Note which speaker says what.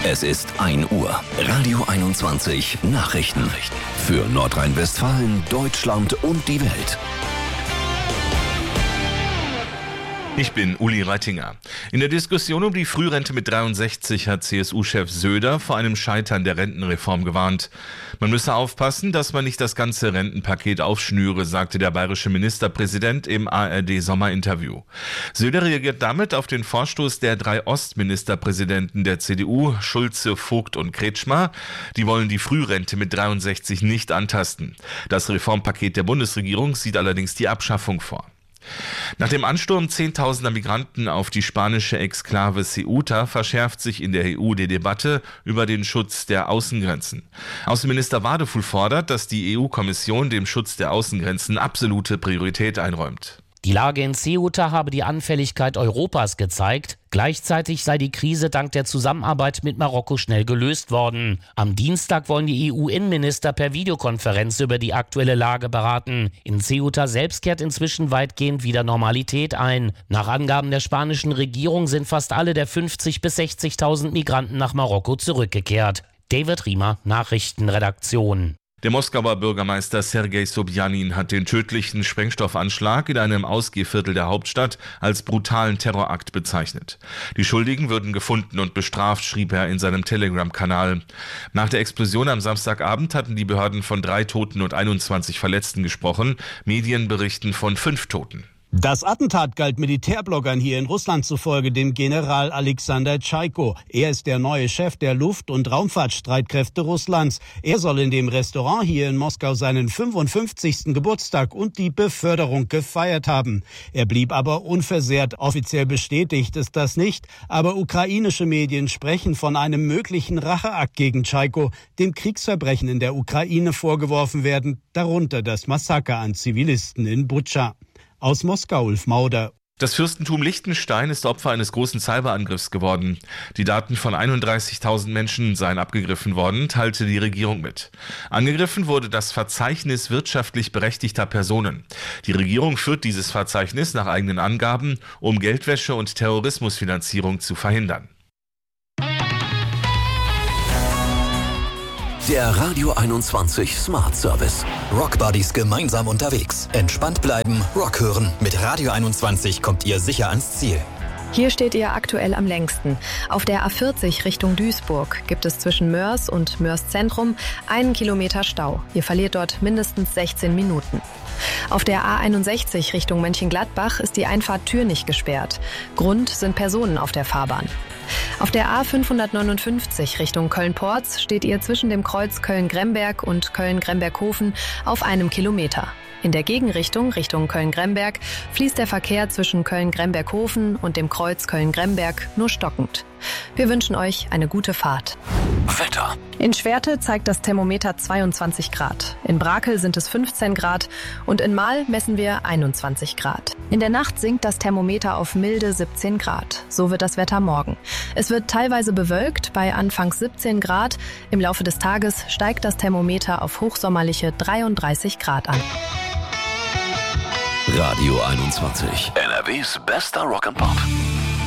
Speaker 1: Es ist 1 Uhr. Radio 21 Nachrichten. Für Nordrhein-Westfalen, Deutschland und die Welt.
Speaker 2: Ich bin Uli Reitinger. In der Diskussion um die Frührente mit 63 hat CSU-Chef Söder vor einem Scheitern der Rentenreform gewarnt. Man müsse aufpassen, dass man nicht das ganze Rentenpaket aufschnüre, sagte der bayerische Ministerpräsident im ARD-Sommerinterview. Söder reagiert damit auf den Vorstoß der 3 Ostministerpräsidenten der CDU, Schulze, Vogt und Kretschmer. Die wollen die Frührente mit 63 nicht antasten. Das Reformpaket der Bundesregierung sieht allerdings die Abschaffung vor. Nach dem Ansturm zehntausender Migranten auf die spanische Exklave Ceuta verschärft sich in der EU die Debatte über den Schutz der Außengrenzen. Außenminister Wadefuhl fordert, dass die EU-Kommission dem Schutz der Außengrenzen absolute Priorität einräumt.
Speaker 3: Die Lage in Ceuta habe die Anfälligkeit Europas gezeigt. Gleichzeitig sei die Krise dank der Zusammenarbeit mit Marokko schnell gelöst worden. Am Dienstag wollen die EU-Innenminister per Videokonferenz über die aktuelle Lage beraten. In Ceuta selbst kehrt inzwischen weitgehend wieder Normalität ein. Nach Angaben der spanischen Regierung sind fast alle der 50.000 bis 60.000 Migranten nach Marokko zurückgekehrt. David Riemer, Nachrichtenredaktion.
Speaker 2: Der Moskauer Bürgermeister Sergei Sobjanin hat den tödlichen Sprengstoffanschlag in einem Ausgehviertel der Hauptstadt als brutalen Terrorakt bezeichnet. Die Schuldigen würden gefunden und bestraft, schrieb er in seinem Telegram-Kanal. Nach der Explosion am Samstagabend hatten die Behörden von 3 Toten und 21 Verletzten gesprochen. Medien berichten von 5 Toten.
Speaker 4: Das Attentat galt Militärbloggern hier in Russland zufolge dem General Alexander Tschaiko. Er ist der neue Chef der Luft- und Raumfahrtstreitkräfte Russlands. Er soll in dem Restaurant hier in Moskau seinen 55. Geburtstag und die Beförderung gefeiert haben. Er blieb aber unversehrt. Offiziell bestätigt ist das nicht, aber ukrainische Medien sprechen von einem möglichen Racheakt gegen Tschaiko, dem Kriegsverbrechen in der Ukraine vorgeworfen werden, darunter das Massaker an Zivilisten in Butscha. Aus Moskau, Ulf Mauder.
Speaker 2: Das Fürstentum Liechtenstein ist Opfer eines großen Cyberangriffs geworden. Die Daten von 31.000 Menschen seien abgegriffen worden, teilte die Regierung mit. Angegriffen wurde das Verzeichnis wirtschaftlich berechtigter Personen. Die Regierung führt dieses Verzeichnis nach eigenen Angaben, um Geldwäsche und Terrorismusfinanzierung zu verhindern.
Speaker 1: Der Radio 21 Smart Service.
Speaker 5: Rock Buddies gemeinsam unterwegs. Entspannt bleiben, Rock hören. Mit Radio 21 kommt ihr sicher ans Ziel.
Speaker 6: Hier steht ihr aktuell am längsten. Auf der A40 Richtung Duisburg gibt es zwischen Mörs und Mörs Zentrum 1 Kilometer Stau. Ihr verliert dort mindestens 16 Minuten. Auf der A61 Richtung Mönchengladbach ist die Einfahrt Türnich gesperrt. Grund sind Personen auf der Fahrbahn. Auf der A559 Richtung Köln-Porz steht ihr zwischen dem Kreuz Köln-Gremberg und Köln-Gremberg-Hofen auf 1 Kilometer. In der Gegenrichtung, Richtung Köln-Gremberg, fließt der Verkehr zwischen Köln-Gremberg-Hofen und dem Kreuz Köln-Gremberg nur stockend. Wir wünschen euch eine gute Fahrt.
Speaker 1: Wetter.
Speaker 6: In Schwerte zeigt das Thermometer 22 Grad. In Brakel sind es 15 Grad und in Mahl messen wir 21 Grad. In der Nacht sinkt das Thermometer auf milde 17 Grad. So wird das Wetter morgen. Es wird teilweise bewölkt bei anfangs 17 Grad. Im Laufe des Tages steigt das Thermometer auf hochsommerliche 33 Grad an.
Speaker 1: Radio 21. NRWs bester Rock'n'Pop.